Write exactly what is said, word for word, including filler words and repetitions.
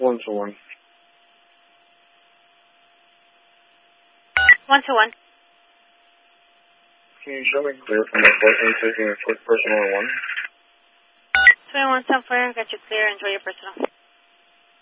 One to one. One to one. Can you show me clear from my boyfriend taking a quick personal at one? twenty-one Sunflare, got you clear. Enjoy your personal.